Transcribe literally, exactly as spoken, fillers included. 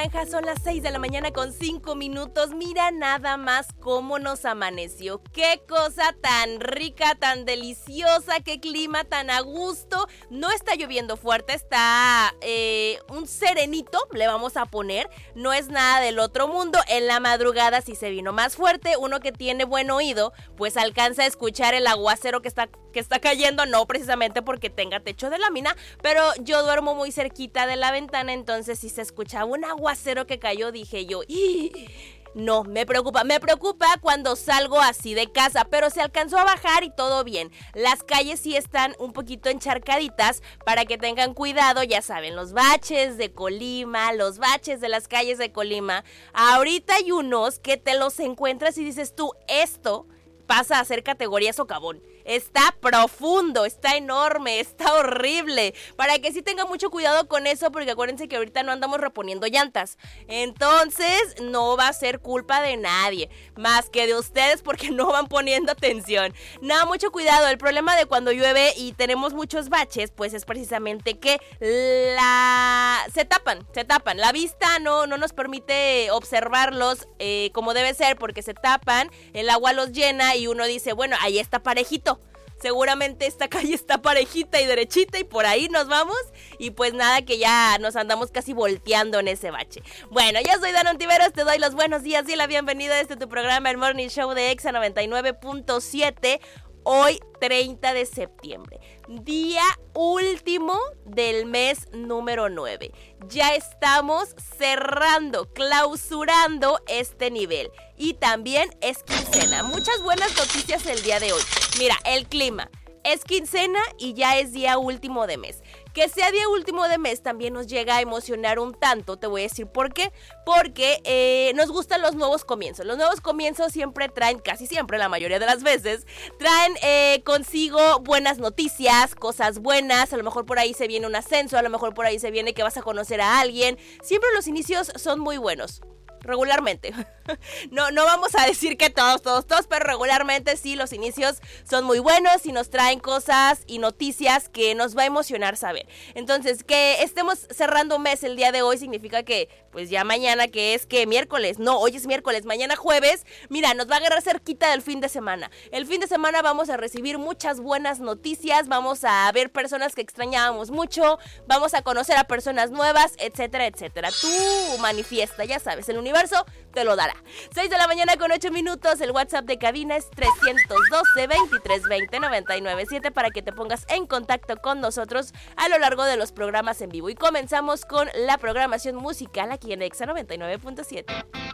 Naranja, son las seis de la mañana con cinco minutos. Mira nada más cómo nos amaneció. Qué cosa tan rica, tan deliciosa, qué clima tan a gusto. No está lloviendo fuerte, está eh, un serenito, le vamos a poner. No es nada del otro mundo. En la madrugada sí se vino más fuerte. Uno que tiene buen oído, pues alcanza a escuchar el aguacero que está, que está cayendo. No precisamente porque tenga techo de lámina, pero yo duermo muy cerquita de la ventana, entonces si se escuchaba un aguacero que cayó, dije yo, ¡ih! No, me preocupa, me preocupa cuando salgo así de casa, pero se alcanzó a bajar y todo bien. Las calles sí están un poquito encharcaditas para que tengan cuidado, ya saben, los baches de Colima, los baches de las calles de Colima. Ahorita hay unos que te los encuentras y dices tú, esto pasa a ser categoría socavón. Está profundo, está enorme, está horrible. Para que sí tengan mucho cuidado con eso, porque acuérdense que ahorita no andamos reponiendo llantas. Entonces, no va a ser culpa de nadie, más que de ustedes porque no van poniendo atención. Nada, mucho cuidado. El problema de cuando llueve y tenemos muchos baches, pues es precisamente que la se tapan, se tapan. La vista no, no nos permite observarlos eh, como debe ser, porque se tapan, el agua los llena y uno dice, bueno, ahí está parejito. Seguramente esta calle está parejita y derechita y por ahí nos vamos y pues nada, que ya nos andamos casi volteando en ese bache. Bueno, yo soy Dana Ontiveros, te doy los buenos días y la bienvenida a este tu programa, el Morning Show de Exa noventa y nueve punto siete. Hoy treinta de septiembre, día último del mes número nueve. Ya estamos cerrando, clausurando este nivel. Y también es quincena. Muchas buenas noticias el día de hoy. Mira, el clima. Es quincena y ya es día último de mes. Que sea día último de mes también nos llega a emocionar un tanto. Te voy a decir por qué. Porque eh, nos gustan los nuevos comienzos. Los nuevos comienzos siempre traen, casi siempre, la mayoría de las veces, traen eh, consigo buenas noticias, cosas buenas. A lo mejor por ahí se viene un ascenso, a lo mejor por ahí se viene que vas a conocer a alguien. Siempre los inicios son muy buenos. Regularmente. No, no vamos a decir que todos, todos, todos, pero regularmente sí, los inicios son muy buenos y nos traen cosas y noticias que nos va a emocionar saber. Entonces, que estemos cerrando mes el día de hoy significa que, pues ya mañana, que es que miércoles, no, hoy es miércoles, mañana jueves, mira, nos va a agarrar cerquita del fin de semana. El fin de semana vamos a recibir muchas buenas noticias, vamos a ver personas que extrañábamos mucho, vamos a conocer a personas nuevas, etcétera, etcétera. Tú manifiesta, ya sabes, el universo te lo dará. seis de la mañana con ocho minutos, el WhatsApp de cabina es trescientos doce, veintitrés veinte, noventa y nueve siete para que te pongas en contacto con nosotros a lo largo de los programas en vivo. Y comenzamos con la programación musical aquí en Exa noventa y nueve punto siete.